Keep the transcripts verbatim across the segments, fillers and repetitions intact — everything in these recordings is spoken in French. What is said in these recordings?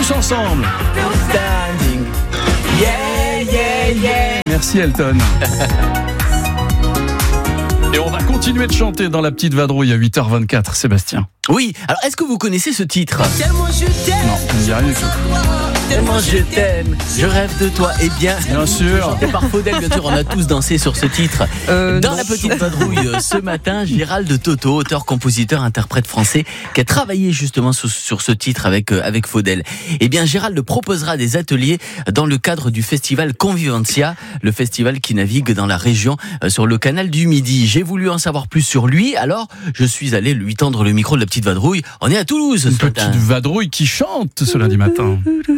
tous ensemble. Standing. Yeah, yeah, yeah. Merci Elton. Et on va continuer de chanter dans la petite vadrouille à huit heures vingt-quatre, Sébastien. Oui, alors est-ce que vous connaissez ce titre ? Tellement je t'aime. Non, on ne dit rien du tout. Tellement je t'aime, je rêve de toi. Eh bien, Bien sûr. chanté par Faudel, bien sûr, on a tous dansé sur ce titre. Euh, Dans non. la petite vadrouille euh, ce matin, Gérald Toto, auteur, compositeur, interprète français, qui a travaillé justement sur, sur ce titre avec euh, avec Faudel. Eh bien, Gérald proposera des ateliers dans le cadre du festival Convivencia, le festival qui navigue dans la région euh, sur le canal du Midi. J'ai voulu en savoir plus sur lui, alors je suis allé lui tendre le micro de la petite vadrouille. On est à Toulouse Une ce matin. petite vadrouille qui chante ce lundi matin.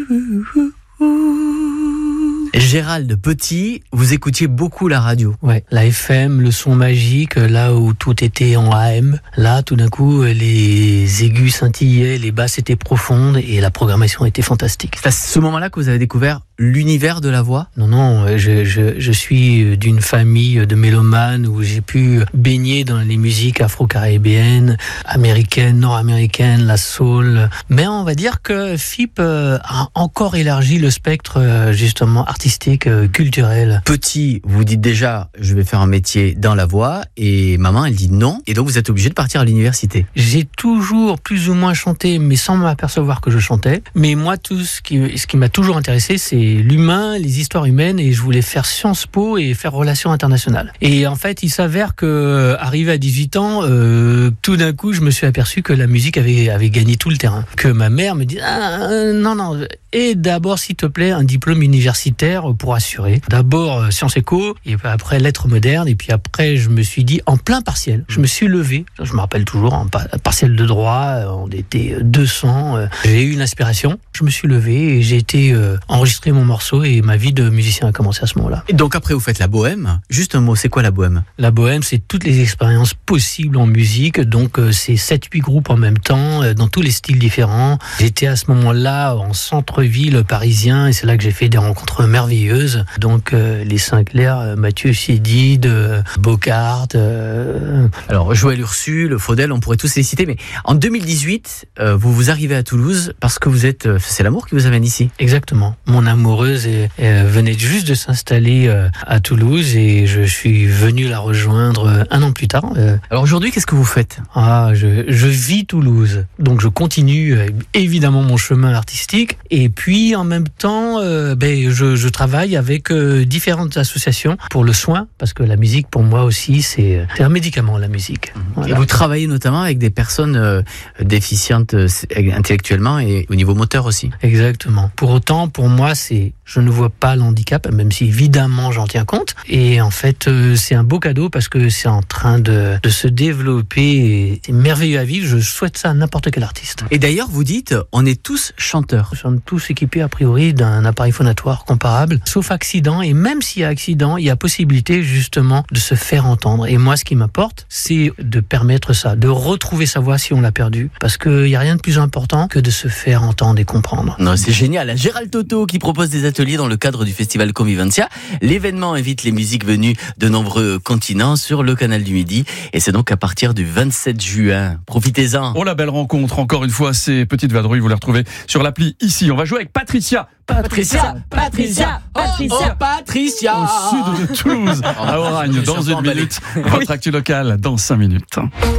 Gérald Petit, vous écoutiez beaucoup la radio. Ouais, la F M, le son magique, là où tout était en A M. Là, tout d'un coup, les aigus scintillaient, les basses étaient profondes et la programmation était fantastique. C'est à ce moment-là que vous avez découvert l'univers de la voix ? Non, non, je, je, je suis d'une famille de mélomanes où j'ai pu baigner dans les musiques afro-caribéennes, américaines, nord-américaines, la soul. Mais on va dire que F I P a encore élargi le spectre, justement, artistique, culturel. Petit, vous dites déjà, je vais faire un métier dans la voix, et maman, elle dit non, et donc vous êtes obligé de partir à l'université. J'ai toujours plus ou moins chanté, mais sans m'apercevoir que je chantais. Mais moi, tout ce qui, ce qui m'a toujours intéressé, c'est l'humain, les histoires humaines, et je voulais faire Sciences Po et faire relations internationales. Et en fait, il s'avère que, arrivé à dix-huit ans, euh, tout d'un coup, je me suis aperçu que la musique avait, avait gagné tout le terrain. Que ma mère me dit, ah, euh, non, non, et d'abord, s'il te plaît, un diplôme universitaire pour assurer. D'abord, euh, Sciences Éco, et puis après, lettres modernes, et puis après, je me suis dit, en plein partiel, je me suis levé, je me rappelle toujours, en pa- partiel de droit, on était deux cents, euh, j'ai eu une inspiration, je me suis levé et j'ai été euh, enregistrer mon morceau et ma vie de musicien a commencé à ce moment-là. Et donc après, vous faites la bohème. Juste un mot, c'est quoi la bohème ? La bohème, c'est toutes les expériences possibles en musique, donc euh, c'est sept huit groupes en même temps, euh, dans tous les styles différents. J'étais à ce moment-là en centre-ville parisien et c'est là que j'ai fait des rencontres merveilleuses. Donc euh, les Sinclair, euh, Mathieu Chédid, euh, Bocard. Euh... Alors Joël Ursule, Faudel, on pourrait tous les citer, mais en deux mille dix-huit, euh, vous vous arrivez à Toulouse parce que vous êtes, euh, c'est l'amour qui vous amène ici. Exactement. Mon amoureuse est, est, venait juste de s'installer euh, à Toulouse et je suis venu la rejoindre euh, un an plus tard. Euh, Alors aujourd'hui, qu'est-ce que vous faites ? Ah, je, je vis Toulouse, donc je continue euh, évidemment mon chemin artistique et puis en même temps, euh, ben je, je travaille avec euh, différentes associations pour le soin parce que la musique pour moi aussi c'est, c'est un médicament, la musique. Voilà. Et vous travaillez notamment avec des personnes euh, déficientes euh, intellectuellement et au niveau moteur aussi. Exactement. Pour autant, pour moi, c'est je ne vois pas l'handicap, même si évidemment j'en tiens compte. Et en fait, euh, c'est un beau cadeau parce que c'est en train de, de se développer et c'est merveilleux à vivre. Je souhaite ça à n'importe quel artiste. Et d'ailleurs, vous dites, on est tous chanteurs. Nous sommes tous équipés a priori d'un appareil phonatoire comparable, sauf accident. Et même s'il y a accident, il y a possibilité justement de se faire entendre. Et moi, ce qui m'importe, c'est de permettre ça, de retrouver sa voix si on l'a perdue. Parce qu'il n'y a rien de plus important que de se faire entendre et comprendre. Non, c'est génial. Gérald Toto qui propose des ateliers dans le cadre du festival Convivencia. L'événement invite les musiques venues de nombreux continents sur le canal du Midi. Et c'est donc à partir du vingt-sept juin. Profitez-en. Oh, la belle rencontre. Encore une fois, ces petites vadrouilles, vous les retrouvez sur l'appli ici. On va jouer avec Patricia. Patricia, Patricia, Patricia, Patricia. Au sud de Toulouse, à Oragne, dans une minute. Votre actu locale, dans cinq minutes.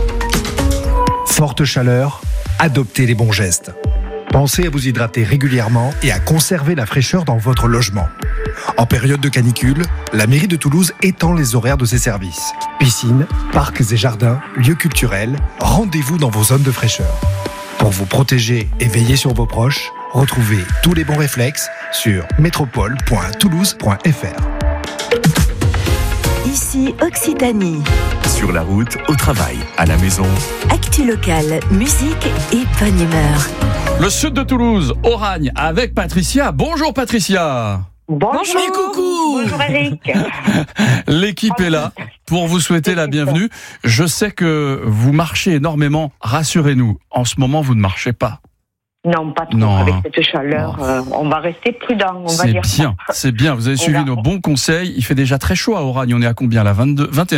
Forte chaleur, adoptez les bons gestes. Pensez à vous hydrater régulièrement et à conserver la fraîcheur dans votre logement. En période de canicule, la mairie de Toulouse étend les horaires de ses services. Piscines, parcs et jardins, lieux culturels, rendez-vous dans vos zones de fraîcheur. Pour vous protéger et veiller sur vos proches, retrouvez tous les bons réflexes sur métropole point toulouse point f r. Ici Occitanie. Sur la route, au travail, à la maison. Actu locale, musique et bonne humeur. Le sud de Toulouse, Oragne, avec Patricia. Bonjour Patricia. Bonjour. Et coucou. Bonjour Eric. L'équipe est là pour vous souhaiter la bienvenue. Je sais que vous marchez énormément. Rassurez-nous, en ce moment, vous ne marchez pas. Non, pas trop. Non. Avec cette chaleur, euh, on va rester prudent, on va C'est dire bien, ça. c'est bien. Vous avez On suivi va- nos bons conseils. Il fait déjà très chaud à Oragne. On est à combien là ? vingt-deux, vingt et un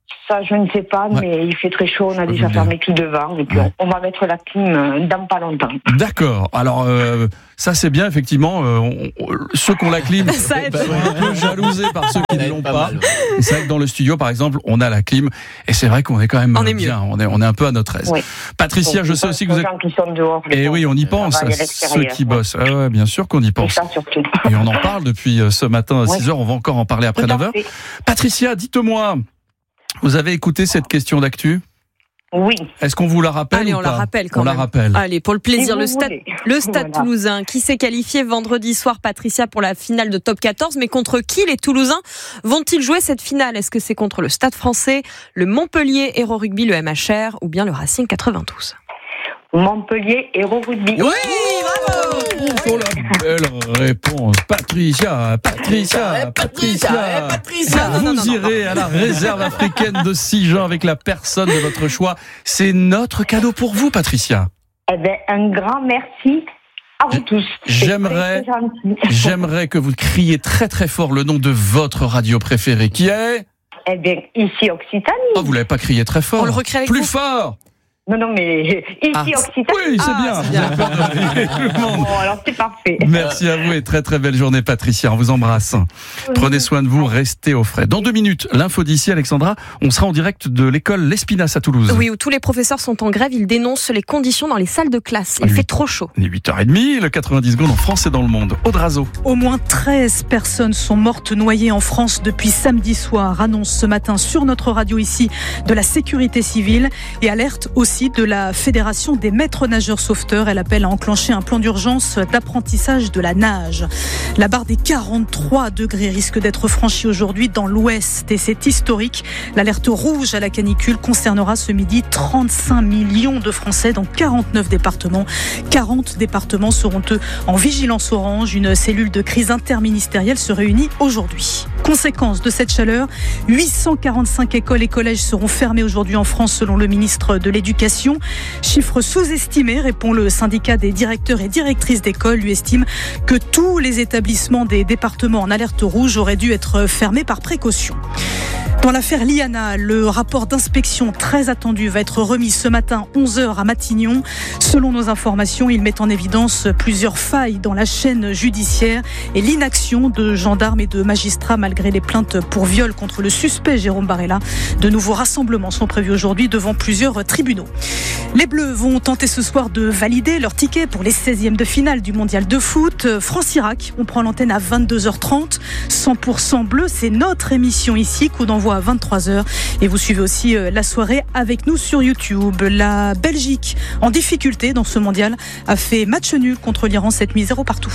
Ça, je ne sais pas, Ouais. mais il fait très chaud. On a Pas déjà vous fermé tout devant. Et puis, Ouais. on, on va mettre la clim euh, dans pas longtemps. D'accord. Alors, euh, ça c'est bien, effectivement. Euh, on- on- ceux qui ont la clim Ça aide. sont un peu jalousés par ceux qui ne l'ont pas. mal. Et c'est vrai que dans le studio, par exemple, on a la clim. Et c'est vrai qu'on est quand même On est bien. On est, on est un peu à notre aise. Oui. Patricia, Donc, je sais aux aussi que vous êtes... gens qui sont dehors. les Et pauvres, oui, on y ça pense, va, il y a à ceux l'extérieur. qui bossent. Ah ouais, bien sûr qu'on y C'est pense. ça, surtout. Et on en parle depuis euh, ce matin à Ouais. six heures. On va encore en parler après Tout à neuf heures. fait. Patricia, dites-moi, vous avez écouté cette question d'actu ? Oui. Est-ce qu'on vous la rappelle Allez, ou on la pas rappelle quand On même. la rappelle. Allez, pour le Si plaisir, vous le stade, voulez. le stade Voilà. toulousain qui s'est qualifié vendredi soir, Patricia, pour la finale de top quatorze. Mais contre qui les Toulousains vont-ils jouer cette finale ? Est-ce que c'est contre le Stade français, le Montpellier Hérault Rugby, le M H R ou bien le Racing quatre-vingt-douze ? Montpellier Hérault Rugby. Oui, bravo Oh, la belle réponse. Patricia, Patricia, Patricia. Patricia. Non, non, non, Vous non, irez à la réserve africaine de Sijan avec la personne de votre choix. C'est notre cadeau pour vous, Patricia. Eh bien, un grand merci à vous tous. C'est J'aimerais- très, très gentil. J'aimerais que vous criez très très fort le nom de votre radio préférée, qui est... Eh bien, ici Occitanie. Oh, vous l'avez pas crié très fort. On le recrée avec Plus vous fort. Non, non, mais ici Ah, Occitanie. Oui, c'est Ah, bien. c'est bien. Vous avez peur de réveiller tout le monde. Bon, alors c'est parfait. Merci à vous et très très belle journée, Patricia. On vous embrasse. Prenez soin de vous, restez au frais. Dans deux minutes, l'info d'ici, Alexandra, on sera en direct de l'école L'Espinasse à Toulouse. Oui, où tous les professeurs sont en grève, ils dénoncent les conditions dans les salles de classe. Il Oui. fait trop chaud. Il est huit heures trente, le quatre-vingt-dix secondes en France et dans le monde. Audrazo. Au moins treize personnes sont mortes noyées en France depuis samedi soir, annonce ce matin sur notre radio ici de la sécurité civile et alerte aussi de la Fédération des maîtres nageurs sauveteurs. Elle appelle à enclencher un plan d'urgence d'apprentissage de la nage. La barre des quarante-trois degrés risque d'être franchie aujourd'hui dans l'ouest et c'est historique. L'alerte rouge à la canicule concernera ce midi trente-cinq millions de Français dans quarante-neuf départements. quarante départements seront eux en vigilance orange. Une cellule de crise interministérielle se réunit aujourd'hui. Conséquence de cette chaleur, huit cent quarante-cinq écoles et collèges seront fermés aujourd'hui en France selon le ministre de l'Éducation. Chiffre sous-estimé, répond le syndicat des directeurs et directrices d'école. Lui estime que tous les établissements des départements en alerte rouge auraient dû être fermés par précaution. Dans l'affaire Liana, le rapport d'inspection très attendu va être remis ce matin onze heures à Matignon. Selon nos informations, il met en évidence plusieurs failles dans la chaîne judiciaire et l'inaction de gendarmes et de magistrats malgré les plaintes pour viol contre le suspect Jérôme Barella. De nouveaux rassemblements sont prévus aujourd'hui devant plusieurs tribunaux. Les Bleus vont tenter ce soir de valider leur ticket pour les seizièmes de finale du mondial de foot. France-Irak, on prend l'antenne à vingt-deux heures trente. cent pour cent bleu, c'est notre émission ici, coup d'envoi à vingt-trois heures. Et vous suivez aussi la soirée avec nous sur YouTube. La Belgique, en difficulté dans ce mondial, a fait match nul contre l'Iran, sept nuits zéro partout.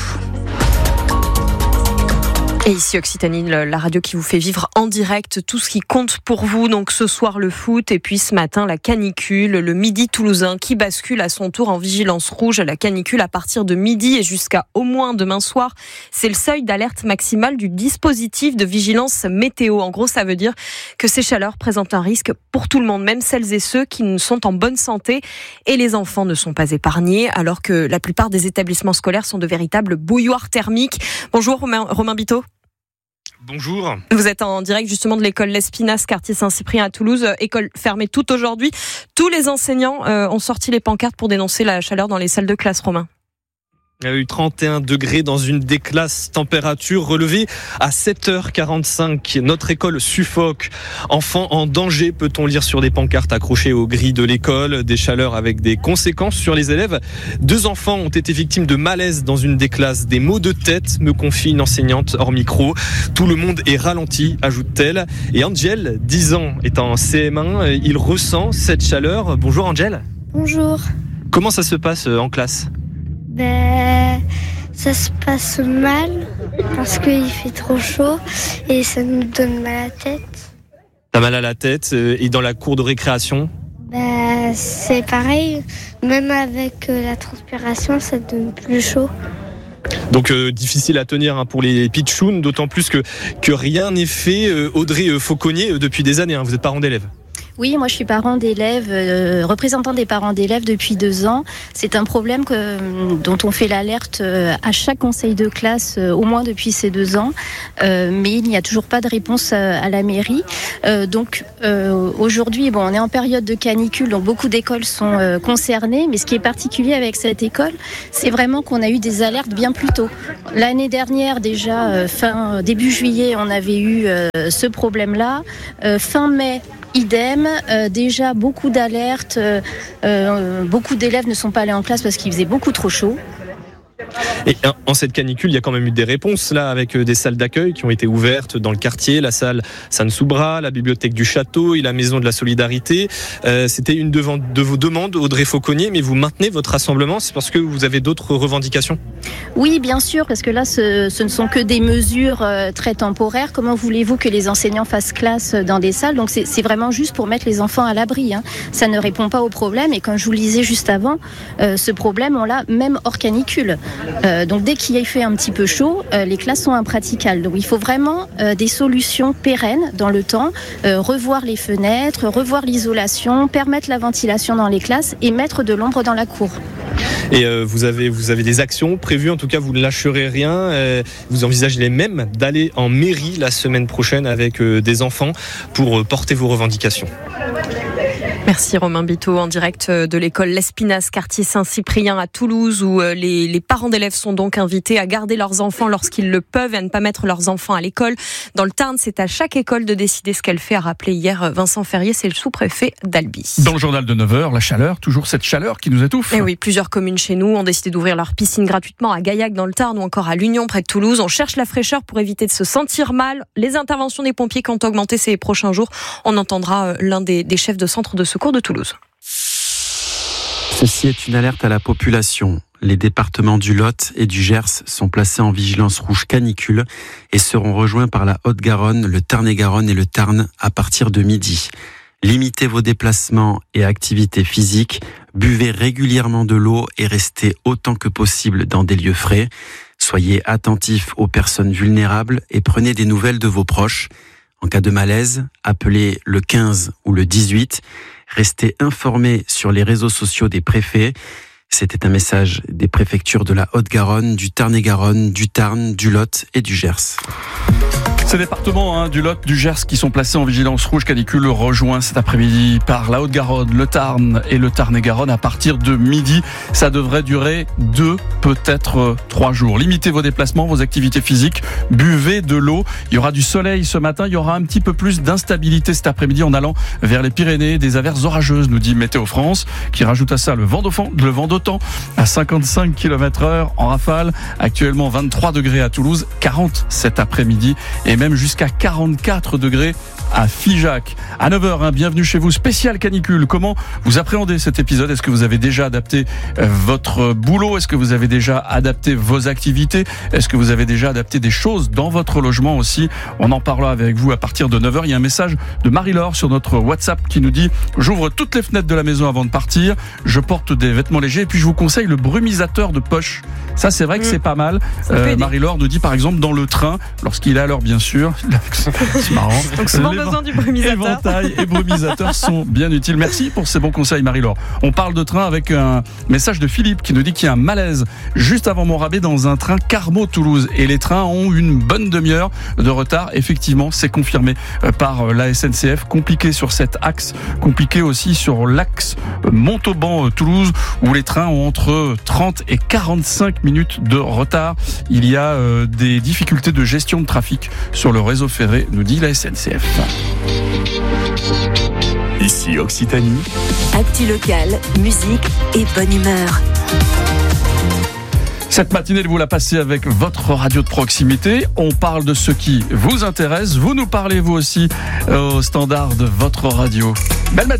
Et ici Occitanie, la radio qui vous fait vivre en direct tout ce qui compte pour vous. Donc ce soir le foot et puis ce matin la canicule, le midi toulousain qui bascule à son tour en vigilance rouge. La canicule à partir de midi et jusqu'à au moins demain soir. C'est le seuil d'alerte maximale du dispositif de vigilance météo. En gros, ça veut dire que ces chaleurs présentent un risque pour tout le monde, même celles et ceux qui ne sont en bonne santé. Et les enfants ne sont pas épargnés, alors que la plupart des établissements scolaires sont de véritables bouilloires thermiques. Bonjour Romain, Romain Biteau. Bonjour. Vous êtes en direct justement de l'école L'Espinasse, quartier Saint-Cyprien à Toulouse, école fermée toute aujourd'hui. Tous les enseignants euh, ont sorti les pancartes pour dénoncer la chaleur dans les salles de classe, Romain. Il y a eu trente et un degrés dans une des classes, température relevée à sept heures quarante-cinq. Notre école suffoque. Enfants en danger, peut-on lire sur des pancartes accrochées aux grilles de l'école. Des chaleurs avec des conséquences sur les élèves. Deux enfants ont été victimes de malaise dans une des classes. Des maux de tête, me confie une enseignante hors micro. Tout le monde est ralenti, ajoute-t-elle. Et Angel, dix ans, est en C M un. Il ressent cette chaleur. Bonjour Angel. Bonjour. Comment ça se passe en classe ? Ben, ça se passe mal parce qu'il fait trop chaud et ça nous donne mal à la tête. T'as mal à la tête et dans la cour de récréation ? Ben, c'est pareil, même avec la transpiration, ça donne plus chaud. Donc euh, difficile à tenir hein, pour les pitchouns, d'autant plus que, que rien n'est fait. Euh, Audrey Fauconnier, euh, depuis des années, hein, vous êtes parent d'élèves. Oui, moi je suis parent d'élèves, euh, représentant des parents d'élèves depuis deux ans. C'est un problème que, dont on fait l'alerte euh, à chaque conseil de classe, euh, au moins depuis ces deux ans. Euh, mais il n'y a toujours pas de réponse à, à la mairie. Euh, donc euh, aujourd'hui, bon, on est en période de canicule, donc beaucoup d'écoles sont euh, concernées. Mais ce qui est particulier avec cette école, c'est vraiment qu'on a eu des alertes bien plus tôt. L'année dernière, déjà, euh, fin début juillet, on avait eu euh, ce problème-là. Euh, fin mai, idem, euh, déjà beaucoup d'alertes, euh, euh, beaucoup d'élèves ne sont pas allés en classe parce qu'il faisait beaucoup trop chaud. Et en cette canicule, il y a quand même eu des réponses là, avec des salles d'accueil qui ont été ouvertes dans le quartier, la salle San-Soubra, la bibliothèque du château et la maison de la solidarité. Euh, c'était une de vos demandes, Audrey Fauconnier, mais vous maintenez votre rassemblement, c'est parce que vous avez d'autres revendications ? Oui, bien sûr, parce que là, ce, ce ne sont que des mesures euh, très temporaires. Comment voulez-vous que les enseignants fassent classe dans des salles ? Donc c'est, c'est vraiment juste pour mettre les enfants à l'abri. Hein. Ça ne répond pas au problème. Et comme je vous le disais juste avant, euh, ce problème, on l'a même hors canicule. Euh, donc dès qu'il y a fait un petit peu chaud, euh, les classes sont impraticables. Donc il faut vraiment euh, des solutions pérennes dans le temps, euh, revoir les fenêtres, revoir l'isolation, permettre la ventilation dans les classes et mettre de l'ombre dans la cour. Et euh, vous avez vous avez des actions prévues, en tout cas vous ne lâcherez rien. Euh, vous envisagez même d'aller en mairie la semaine prochaine avec euh, des enfants pour euh, porter vos revendications. Merci Romain Biteau, en direct de l'école L'Espinasse, quartier Saint-Cyprien à Toulouse, où les, les parents d'élèves sont donc invités à garder leurs enfants lorsqu'ils le peuvent et à ne pas mettre leurs enfants à l'école. Dans le Tarn, c'est à chaque école de décider ce qu'elle fait, a rappelé hier Vincent Ferrier, c'est le sous-préfet d'Albi. Dans le journal de neuf heures, la chaleur, toujours cette chaleur qui nous étouffe. Et oui, plusieurs communes chez nous ont décidé d'ouvrir leur piscine gratuitement à Gaillac dans le Tarn ou encore à L'Union près de Toulouse. On cherche la fraîcheur pour éviter de se sentir mal. Les interventions des pompiers qui ont augmenté ces prochains jours. On entendra l'un des, des chefs de centre de secours de Toulouse. Ceci est une alerte à la population. Les départements du Lot et du Gers sont placés en vigilance rouge canicule et seront rejoints par la Haute-Garonne, le Tarn-et-Garonne et le Tarn à partir de midi. Limitez vos déplacements et activités physiques, buvez régulièrement de l'eau et restez autant que possible dans des lieux frais. Soyez attentifs aux personnes vulnérables et prenez des nouvelles de vos proches. En cas de malaise, appelez le quinze ou le dix-huit. Restez informés sur les réseaux sociaux des préfets. C'était un message des préfectures de la Haute-Garonne, du Tarn-et-Garonne, du Tarn, du Lot et du Gers. Ces départements hein, du Lot, du Gers qui sont placés en vigilance rouge canicule rejoints cet après-midi par la Haute-Garonne, le Tarn et le Tarn-et-Garonne à partir de midi. Ça devrait durer deux, peut-être euh, trois jours. Limitez vos déplacements, vos activités physiques, buvez de l'eau. Il y aura du soleil ce matin, il y aura un petit peu plus d'instabilité cet après-midi en allant vers les Pyrénées. Des averses orageuses, nous dit Météo France, qui rajoute à ça le vent d'OTAN, le vent d'OTAN à cinquante-cinq kilomètres heure en rafale. Actuellement vingt-trois degrés à Toulouse, quarante cet après-midi et même jusqu'à quarante-quatre degrés à Figeac. À neuf heures, hein, bienvenue chez vous, spécial canicule. Comment vous appréhendez cet épisode ? Est-ce que vous avez déjà adapté euh, votre boulot ? Est-ce que vous avez déjà adapté vos activités ? Est-ce que vous avez déjà adapté des choses dans votre logement aussi ? On en parlera avec vous à partir de neuf heures. Il y a un message de Marie-Laure sur notre WhatsApp qui nous dit « J'ouvre toutes les fenêtres de la maison avant de partir. Je porte des vêtements légers et puis je vous conseille le brumisateur de poche. » Ça, c'est vrai que mmh. c'est pas mal. Euh, Marie-Laure nous dit par exemple dans le train, lorsqu'il est à l'heure bien sûr. C'est marrant. Donc souvent besoin du brumisateur. Éventail et brumisateur sont bien utiles. Merci pour ces bons conseils Marie-Laure. On parle de train avec un message de Philippe qui nous dit qu'il y a un malaise juste avant Montrabé dans un train Carmo-Toulouse. Et les trains ont une bonne demi-heure de retard. Effectivement, c'est confirmé par la S N C F. Compliqué sur cet axe. Compliqué aussi sur l'axe Montauban-Toulouse où les trains ont entre trente et quarante-cinq minutes de retard. Il y a euh, des difficultés de gestion de trafic sur le réseau ferré, nous dit la S N C F. Ici Occitanie. Actu locale, musique et bonne humeur. Cette matinée, vous la passez avec votre radio de proximité. On parle de ce qui vous intéresse. Vous nous parlez vous aussi au standard de votre radio. Belle matinée.